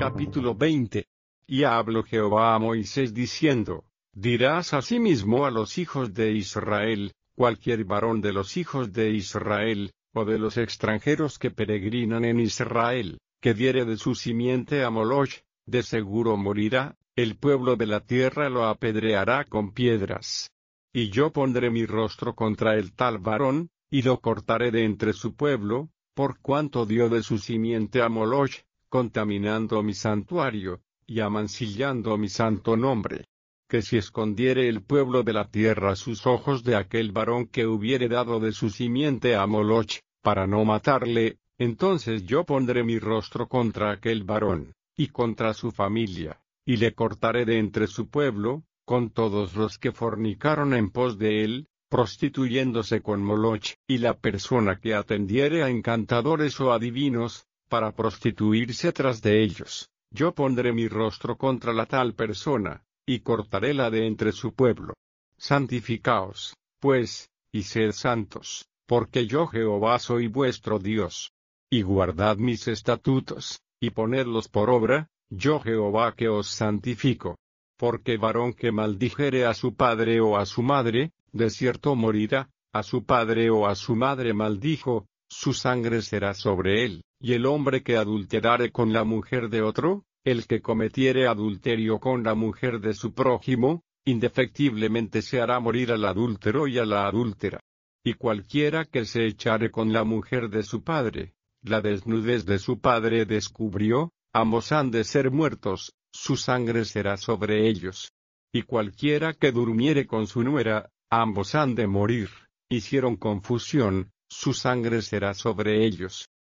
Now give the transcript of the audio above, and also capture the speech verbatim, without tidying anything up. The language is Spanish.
Capítulo veinte. Y habló Jehová a Moisés diciendo: Dirás asimismo a los hijos de Israel: cualquier varón de los hijos de Israel, o de los extranjeros que peregrinan en Israel, que diere de su simiente a Moloch, de seguro morirá, el pueblo de la tierra lo apedreará con piedras. Y yo pondré mi rostro contra el tal varón, y lo cortaré de entre su pueblo, por cuanto dio de su simiente a Moloch, contaminando mi santuario, y amancillando mi santo nombre. Que si escondiere el pueblo de la tierra sus ojos de aquel varón que hubiere dado de su simiente a Moloch, para no matarle, entonces yo pondré mi rostro contra aquel varón, y contra su familia, y le cortaré de entre su pueblo, con todos los que fornicaron en pos de él, prostituyéndose con Moloch, y la persona que atendiere a encantadores o adivinos, para prostituirse tras de ellos, yo pondré mi rostro contra la tal persona, y cortaréla de entre su pueblo. Santificaos, pues, y sed santos, porque yo Jehová soy vuestro Dios. Y guardad mis estatutos, y ponedlos por obra, yo Jehová que os santifico. Porque varón que maldijere a su padre o a su madre, de cierto morirá; a su padre o a su madre maldijo, su sangre será sobre él. Y el hombre que adulterare con la mujer de otro, el que cometiere adulterio con la mujer de su prójimo, indefectiblemente se hará morir al adúltero y a la adúltera. Y cualquiera que se echare con la mujer de su padre, la desnudez de su padre descubrió, ambos han de ser muertos, su sangre será sobre ellos. Y cualquiera que durmiere con su nuera, ambos han de morir, hicieron confusión, su sangre será sobre ellos.